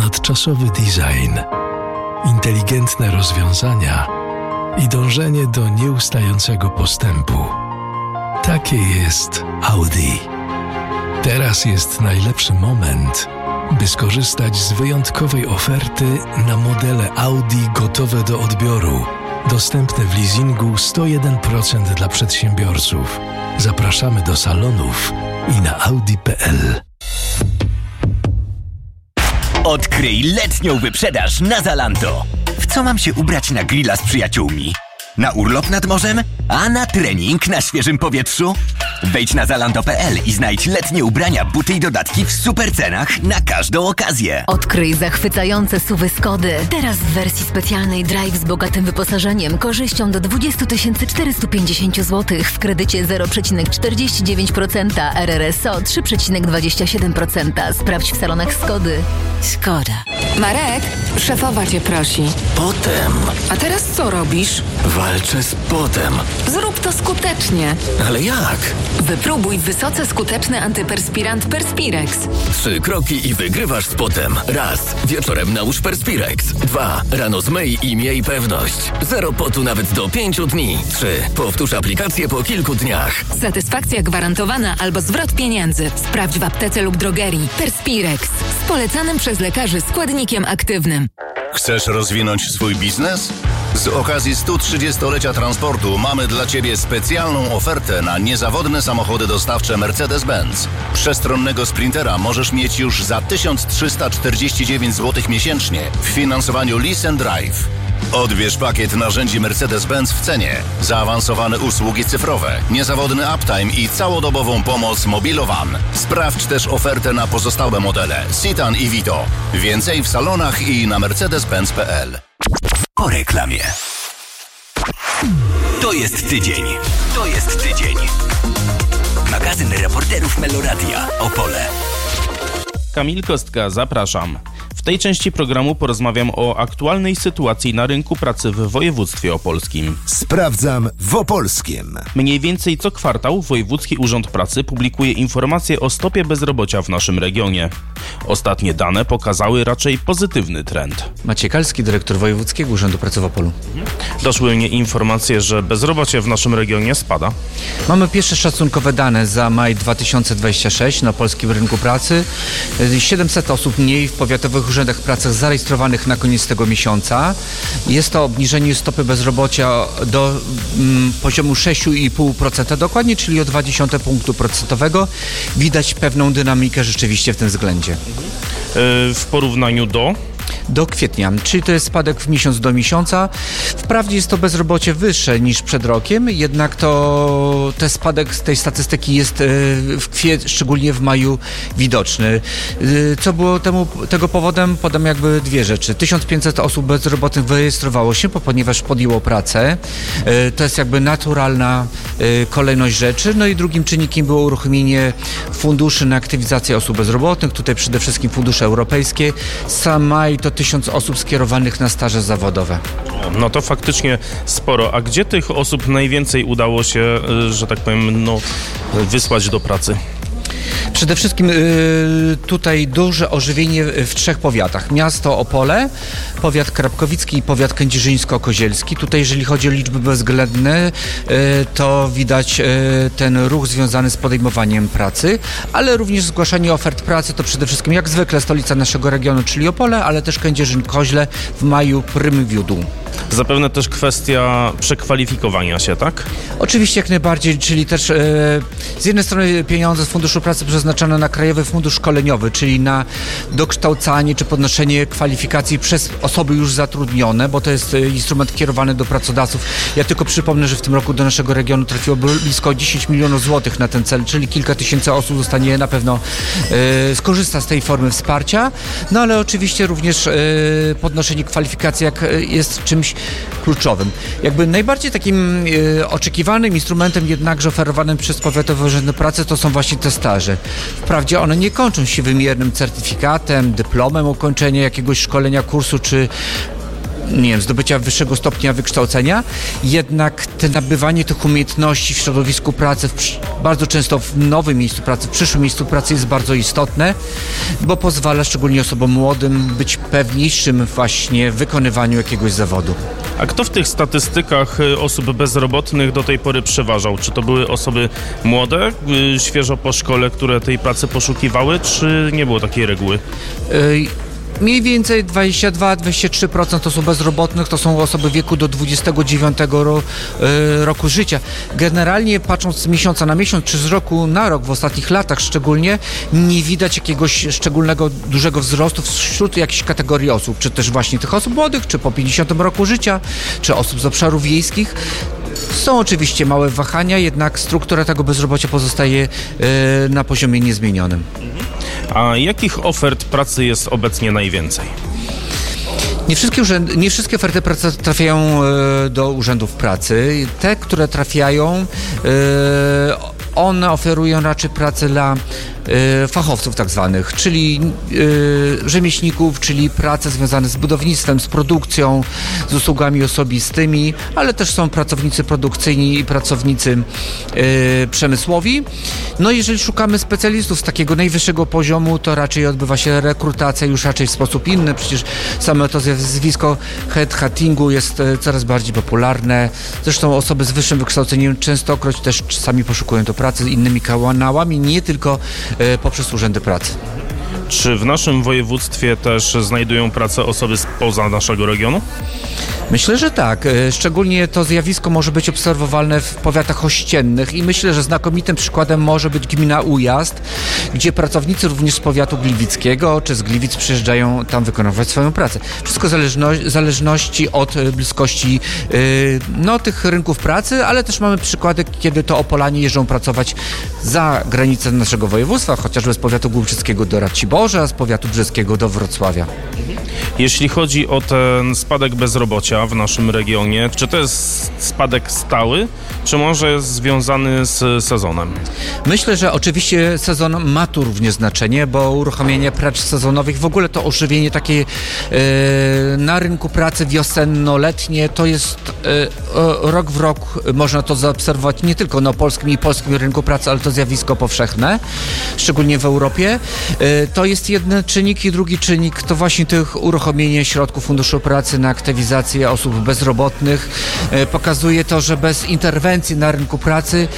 ponadczasowy design, inteligentne rozwiązania i dążenie do nieustającego postępu. Takie jest Audi. Teraz jest najlepszy moment, by skorzystać z wyjątkowej oferty na modele Audi gotowe do odbioru. Dostępne w leasingu 101% dla przedsiębiorców. Zapraszamy do salonów i na audi.pl. Odkryj letnią wyprzedaż na Zalando. W co mam się ubrać na grilla z przyjaciółmi? Na urlop nad morzem? A na trening na świeżym powietrzu? Wejdź na zalando.pl i znajdź letnie ubrania, buty i dodatki w super cenach na każdą okazję. Odkryj zachwycające SUV-y Skody. Teraz w wersji specjalnej Drive z bogatym wyposażeniem, korzyścią do 20 450 zł w kredycie 0,49%, RRSO 3,27%. Sprawdź w salonach Skody. Skoda. Marek, szefowa cię prosi. Potem. A teraz co robisz? Walczę z potem. Zrób to skutecznie. Ale jak? Wypróbuj wysoce skuteczny antyperspirant Perspirex. 3 kroki i wygrywasz z potem. Raz. Wieczorem nałóż Perspirex. 2. Rano zmyj i miej pewność. 0 potu nawet do 5 dni. 3. Powtórz aplikację po kilku dniach. Satysfakcja gwarantowana albo zwrot pieniędzy. Sprawdź w aptece lub drogerii. Perspirex. Z polecanym przez lekarzy składnikiem aktywnym. Chcesz rozwinąć swój biznes? Z okazji 130-lecia transportu mamy dla Ciebie specjalną ofertę na niezawodne samochody dostawcze Mercedes-Benz. Przestronnego Sprintera możesz mieć już za 1349 zł miesięcznie w finansowaniu Lease and Drive. Odbierz pakiet narzędzi Mercedes-Benz w cenie, zaawansowane usługi cyfrowe, niezawodny uptime i całodobową pomoc Mobilowan. Sprawdź też ofertę na pozostałe modele Citan i Vito. Więcej w salonach i na mercedes-benz.pl. Po reklamie. To jest tydzień. Magazyn reporterów Meloradia Opole. Kamil Kostka, zapraszam. W tej części programu porozmawiam o aktualnej sytuacji na rynku pracy w województwie opolskim. Sprawdzam w Opolskiem. Mniej więcej co kwartał Wojewódzki Urząd Pracy publikuje informacje o stopie bezrobocia w naszym regionie. Ostatnie dane pokazały raczej pozytywny trend. Maciej Kalski, dyrektor Wojewódzkiego Urzędu Pracy w Opolu. Doszły mnie informacje, że bezrobocie w naszym regionie spada. Mamy pierwsze szacunkowe dane za maj 2026 na polskim rynku pracy. 700 osób mniej w powiatowych urzędach pracy zarejestrowanych na koniec tego miesiąca. Jest to obniżenie stopy bezrobocia do poziomu 6,5% dokładnie, czyli o 0,2 punktu procentowego. Widać pewną dynamikę rzeczywiście w tym względzie. W porównaniu do kwietnia, czyli to jest spadek w miesiąc do miesiąca. Wprawdzie jest to bezrobocie wyższe niż przed rokiem, jednak to ten spadek z tej statystyki jest szczególnie w maju widoczny. Co było tego powodem? Podam jakby dwie rzeczy. 1500 osób bezrobotnych wyrejestrowało się, ponieważ podjęło pracę. To jest jakby naturalna kolejność rzeczy. No i drugim czynnikiem było uruchomienie funduszy na aktywizację osób bezrobotnych. Tutaj przede wszystkim fundusze europejskie. Sam maj to 1000 osób skierowanych na staże zawodowe. No to faktycznie sporo. A gdzie tych osób najwięcej udało się, że tak powiem, wysłać do pracy? Przede wszystkim tutaj duże ożywienie w 3 powiatach. Miasto Opole, powiat krapkowicki i powiat kędzierzyńsko-kozielski. Tutaj jeżeli chodzi o liczby bezwzględne, to widać ten ruch związany z podejmowaniem pracy, ale również zgłaszanie ofert pracy to przede wszystkim jak zwykle stolica naszego regionu, czyli Opole, ale też Kędzierzyn-Koźle w maju prym wiódł. Zapewne też kwestia przekwalifikowania się, tak? Oczywiście jak najbardziej, czyli też z jednej strony pieniądze z Funduszu Pracy przeznaczone na Krajowy Fundusz Szkoleniowy, czyli na dokształcanie czy podnoszenie kwalifikacji przez osoby już zatrudnione, bo to jest instrument kierowany do pracodawców. Ja tylko przypomnę, że w tym roku do naszego regionu trafiło blisko 10 milionów złotych na ten cel, czyli kilka tysięcy osób zostanie na pewno skorzysta z tej formy wsparcia. No ale oczywiście również podnoszenie kwalifikacji jest czymś kluczowym. Jakby najbardziej takim oczekiwanym instrumentem jednakże oferowanym przez Powiatowe Urzędy Pracy to są właśnie te staże. Wprawdzie one nie kończą się wymiernym certyfikatem, dyplomem ukończenia jakiegoś szkolenia, kursu czy zdobycia wyższego stopnia wykształcenia, jednak nabywanie tych umiejętności w środowisku pracy, bardzo często w nowym miejscu pracy, w przyszłym miejscu pracy jest bardzo istotne, bo pozwala szczególnie osobom młodym być pewniejszym właśnie w wykonywaniu jakiegoś zawodu. A kto w tych statystykach osób bezrobotnych do tej pory przeważał? Czy to były osoby młode, świeżo po szkole, które tej pracy poszukiwały, czy nie było takiej reguły? Mniej więcej 22-23% osób bezrobotnych to są osoby w wieku do 29 roku życia. Generalnie patrząc z miesiąca na miesiąc, czy z roku na rok, w ostatnich latach szczególnie, nie widać jakiegoś szczególnego, dużego wzrostu wśród jakiejś kategorii osób, czy też właśnie tych osób młodych, czy po 50 roku życia, czy osób z obszarów wiejskich. Są oczywiście małe wahania, jednak struktura tego bezrobocia pozostaje na poziomie niezmienionym. A jakich ofert pracy jest obecnie najwięcej? Nie wszystkie oferty pracy trafiają do urzędów pracy. Te, które trafiają, one oferują raczej pracę dla fachowców tak zwanych, czyli rzemieślników, czyli prace związane z budownictwem, z produkcją, z usługami osobistymi, ale też są pracownicy produkcyjni i pracownicy przemysłowi. No jeżeli szukamy specjalistów z takiego najwyższego poziomu, to raczej odbywa się rekrutacja już raczej w sposób inny. Przecież samo to zjawisko headhuntingu jest coraz bardziej popularne. Zresztą osoby z wyższym wykształceniem częstokroć też czasami poszukują do pracy innymi kanałami, nie tylko poprzez urzędy pracy. Czy w naszym województwie też znajdują pracę osoby spoza naszego regionu? Myślę, że tak. Szczególnie to zjawisko może być obserwowalne w powiatach ościennych i myślę, że znakomitym przykładem może być gmina Ujazd, gdzie pracownicy również z powiatu gliwickiego czy z Gliwic przyjeżdżają tam wykonywać swoją pracę. Wszystko w zależności od bliskości tych rynków pracy, ale też mamy przykłady, kiedy to Opolanie jeżdżą pracować za granicę naszego województwa, chociażby z powiatu głubczyckiego do Raciborza, z powiatu brzeskiego do Wrocławia. Jeśli chodzi o ten spadek bezrobocia w naszym regionie, czy to jest spadek stały, czy może jest związany z sezonem? Myślę, że oczywiście sezon ma tu również znaczenie, bo uruchomienie prac sezonowych, w ogóle to ożywienie takie na rynku pracy wiosenno-letnie, to jest rok w rok można to zaobserwować nie tylko na polskim i polskim rynku pracy, ale to zjawisko powszechne, szczególnie w Europie. To jest jeden czynnik i drugi czynnik to właśnie tych uruchomienie środków Funduszu Pracy na aktywizację osób bezrobotnych. Pokazuje to, że bez interwencji na rynku pracy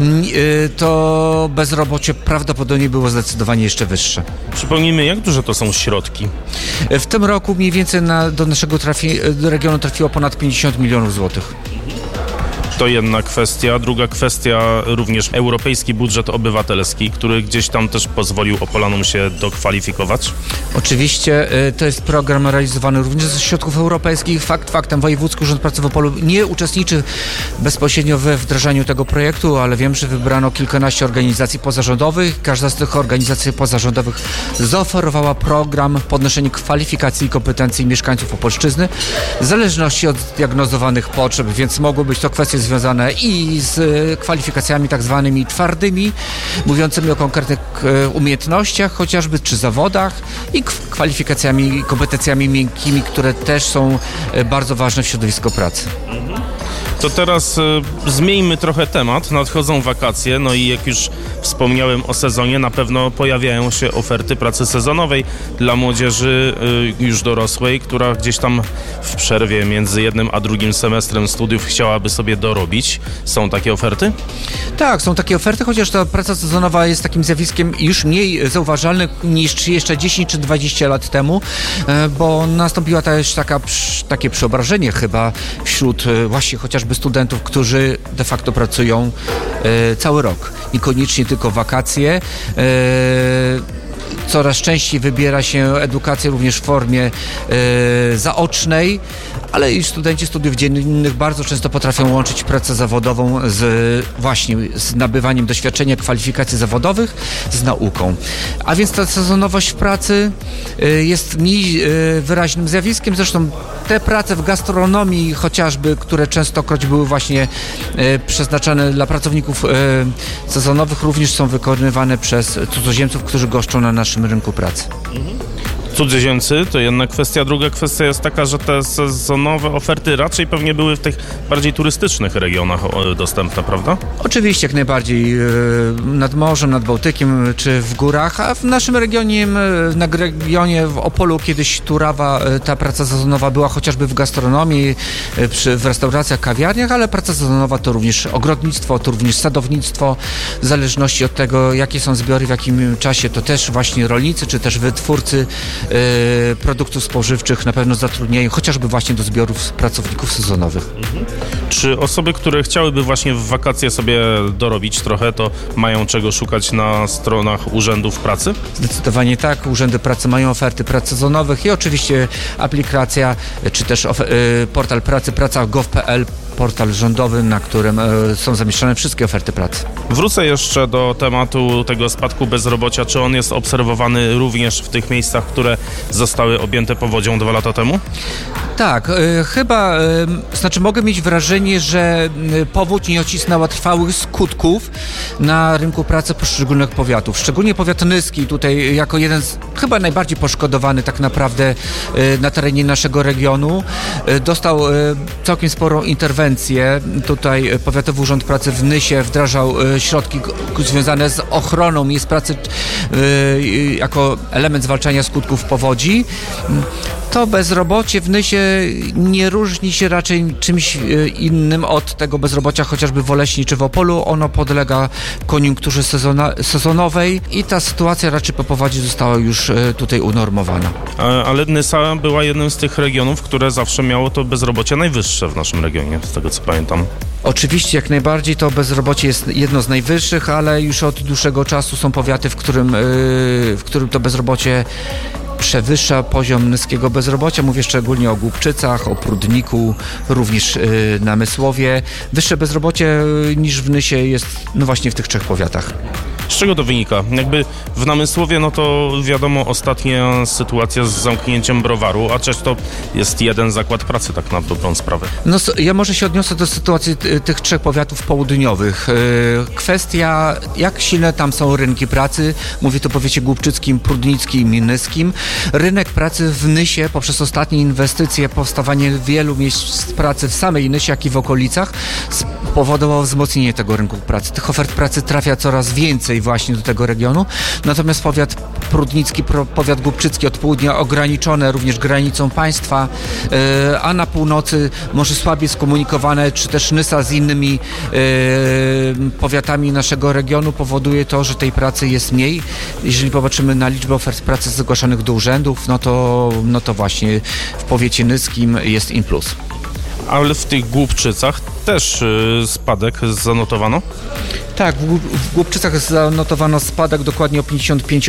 to bezrobocie prawdopodobnie było zdecydowanie jeszcze wyższe. Przypomnijmy, jak duże to są środki? W tym roku mniej więcej do naszego regionu trafiło ponad 50 milionów złotych. To jedna kwestia. Druga kwestia, również europejski budżet obywatelski, który gdzieś tam też pozwolił Opolanom się dokwalifikować. Oczywiście to jest program realizowany również ze środków europejskich. Faktem, Wojewódzki Urząd Pracy w Opolu nie uczestniczy bezpośrednio we wdrażaniu tego projektu, ale wiem, że wybrano kilkanaście organizacji pozarządowych. Każda z tych organizacji pozarządowych zaoferowała program podnoszenia kwalifikacji i kompetencji mieszkańców Opolszczyzny w zależności od zdiagnozowanych potrzeb, więc mogły być to kwestie związane i z kwalifikacjami tak zwanymi twardymi, mówiącymi o konkretnych umiejętnościach chociażby, czy zawodach i kwalifikacjami i kompetencjami miękkimi, które też są bardzo ważne w środowisku pracy. To teraz zmieńmy trochę temat. Nadchodzą wakacje, no i jak już wspomniałem o sezonie, na pewno pojawiają się oferty pracy sezonowej dla młodzieży już dorosłej, która gdzieś tam w przerwie między jednym a drugim semestrem studiów chciałaby sobie dorobić. Są takie oferty? Tak, są takie oferty, chociaż ta praca sezonowa jest takim zjawiskiem już mniej zauważalnym niż jeszcze 10 czy 20 lat temu, bo nastąpiła też takie przeobrażenie chyba wśród właśnie chociażby studentów, którzy de facto pracują cały rok, niekoniecznie tylko wakacje. Coraz częściej wybiera się edukację również w formie zaocznej, ale i studenci studiów dziennych bardzo często potrafią łączyć pracę zawodową z nabywaniem doświadczenia, kwalifikacji zawodowych z nauką. A więc ta sezonowość w pracy jest mniej wyraźnym zjawiskiem. Zresztą te prace w gastronomii chociażby, które częstokroć były właśnie przeznaczane dla pracowników sezonowych, również są wykonywane przez cudzoziemców, którzy goszczą na naszym rynku pracy. cudzoziemcy, to jedna kwestia. Druga kwestia jest taka, że te sezonowe oferty raczej pewnie były w tych bardziej turystycznych regionach dostępne, prawda? Oczywiście, jak najbardziej nad morzem, nad Bałtykiem czy w górach, a w naszym regionie, w Opolu kiedyś Turawa, ta praca sezonowa była chociażby w gastronomii, w restauracjach, kawiarniach, ale praca sezonowa to również ogrodnictwo, to również sadownictwo, w zależności od tego, jakie są zbiory, w jakim czasie, to też właśnie rolnicy, czy też wytwórcy produktów spożywczych na pewno zatrudniają chociażby właśnie do zbiorów pracowników sezonowych. Czy osoby, które chciałyby właśnie w wakacje sobie dorobić trochę, to mają czego szukać na stronach urzędów pracy? Zdecydowanie tak. Urzędy pracy mają oferty prac sezonowych i oczywiście aplikacja, czy też portal pracy praca.gov.pl, portal rządowy, na którym są zamieszczone wszystkie oferty pracy. Wrócę jeszcze do tematu tego spadku bezrobocia. Czy on jest obserwowany również w tych miejscach, które zostały objęte powodzią 2 lata temu? Tak, chyba, mogę mieć wrażenie, że powódź nie odcisnęła trwałych skutków na rynku pracy poszczególnych powiatów. Szczególnie powiat nyski tutaj jako jeden z chyba najbardziej poszkodowany tak naprawdę na terenie naszego regionu. Dostał całkiem sporą interwencję. Tutaj Powiatowy Urząd Pracy w Nysie wdrażał środki związane z ochroną miejsc pracy jako element zwalczania skutków powodzi. To bezrobocie w Nysie nie różni się raczej czymś innym od tego bezrobocia chociażby w Oleśni czy w Opolu. Ono podlega koniunkturze sezonowej i ta sytuacja raczej po powodzi została już tutaj unormowana. Ale Nysa była jednym z tych regionów, które zawsze miało to bezrobocie najwyższe w naszym regionie, z tego co pamiętam. Oczywiście, jak najbardziej to bezrobocie jest jedno z najwyższych, ale już od dłuższego czasu są powiaty, w którym to bezrobocie przewyższa poziom niskiego bezrobocia. Mówię szczególnie o Głubczycach, o Prudniku, również na Mysłowie. Wyższe bezrobocie niż w Nysie jest właśnie w tych 3 powiatach. Z czego to wynika? Jakby w Namysłowie, no to wiadomo, ostatnia sytuacja z zamknięciem browaru, a przecież to jest jeden zakład pracy tak na dobrą sprawę. No, ja może się odniosę do sytuacji tych 3 powiatów południowych. Kwestia, jak silne tam są rynki pracy, mówię tu o powiecie głubczyckim, prudnickim i nyskim. Rynek pracy w Nysie poprzez ostatnie inwestycje, powstawanie wielu miejsc pracy w samej Nysie, jak i w okolicach spowodowało wzmocnienie tego rynku pracy. Tych ofert pracy trafia coraz więcej właśnie do tego regionu. Natomiast powiat prudnicki, powiat głubczycki od południa ograniczone również granicą państwa, a na północy może słabiej skomunikowane, czy też Nysa z innymi powiatami naszego regionu powoduje to, że tej pracy jest mniej. Jeżeli popatrzymy na liczbę ofert pracy zgłaszanych do urzędów, no to właśnie w powiecie nyskim jest in plus. Ale w tych Głubczycach też spadek zanotowano? Tak, w Głubczycach zanotowano spadek dokładnie o 55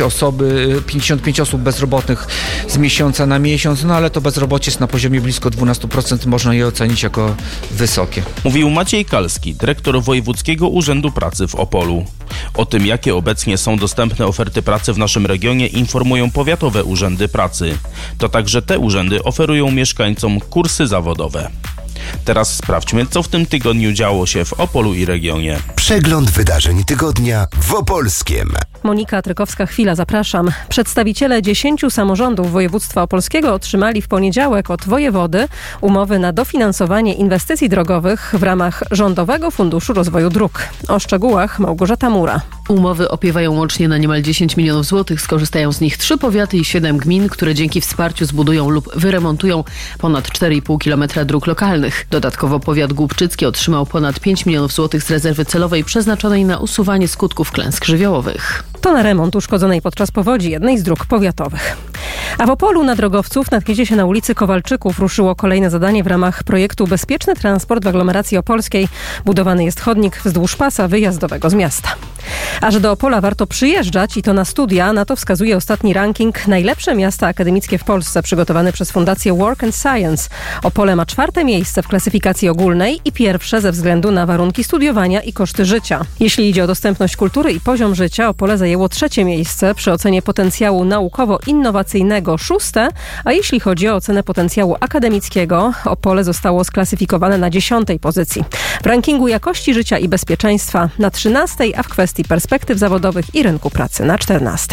osób bezrobotnych z miesiąca na miesiąc, no ale to bezrobocie jest na poziomie blisko 12%, można je ocenić jako wysokie. Mówił Maciej Kalski, dyrektor Wojewódzkiego Urzędu Pracy w Opolu. O tym, jakie obecnie są dostępne oferty pracy w naszym regionie, informują powiatowe urzędy pracy. To także te urzędy oferują mieszkańcom kursy zawodowe. Teraz sprawdźmy, co w tym tygodniu działo się w Opolu i regionie. Przegląd wydarzeń tygodnia w Opolskiem. Monika Trykowska-Chwila, zapraszam. Przedstawiciele 10 samorządów województwa opolskiego otrzymali w poniedziałek od wojewody umowy na dofinansowanie inwestycji drogowych w ramach Rządowego Funduszu Rozwoju Dróg. O szczegółach Małgorzata Mura. Umowy opiewają łącznie na niemal 10 milionów złotych. Skorzystają z nich 3 powiaty i 7 gmin, które dzięki wsparciu zbudują lub wyremontują ponad 4,5 km dróg lokalnych. Dodatkowo powiat głubczycki otrzymał ponad 5 milionów złotych z rezerwy celowej przeznaczonej na usuwanie skutków klęsk żywiołowych. To na remont uszkodzonej podczas powodzi jednej z dróg powiatowych. A w Opolu na drogowców natkniecie się na ulicy Kowalczyków. Ruszyło kolejne zadanie w ramach projektu Bezpieczny Transport w aglomeracji opolskiej. Budowany jest chodnik wzdłuż pasa wyjazdowego z miasta. A że do Opola warto przyjeżdżać i to na studia, na to wskazuje ostatni ranking Najlepsze miasta akademickie w Polsce przygotowany przez Fundację Work and Science. Opole ma 4. miejsce w klasyfikacji ogólnej i pierwsze ze względu na warunki studiowania i koszty życia. Jeśli idzie o dostępność kultury i poziom życia, Opole zajęło 3. miejsce przy ocenie potencjału naukowo-innowacyjnego 6, a jeśli chodzi o ocenę potencjału akademickiego, Opole zostało sklasyfikowane na 10. pozycji. W rankingu jakości życia i bezpieczeństwa na 13, a w kwestii perspektyw zawodowych i rynku pracy na 14.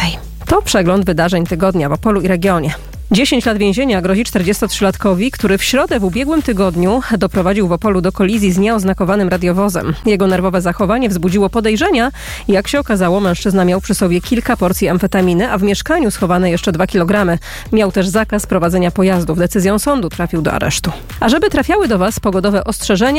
To przegląd wydarzeń tygodnia w Opolu i regionie. 10 lat więzienia grozi 43-latkowi, który w środę w ubiegłym tygodniu doprowadził w Opolu do kolizji z nieoznakowanym radiowozem. Jego nerwowe zachowanie wzbudziło podejrzenia. Jak się okazało, mężczyzna miał przy sobie kilka porcji amfetaminy, a w mieszkaniu schowane jeszcze 2 kg. Miał też zakaz prowadzenia pojazdów. Decyzją sądu trafił do aresztu. A żeby trafiały do Was pogodowe ostrzeżenia,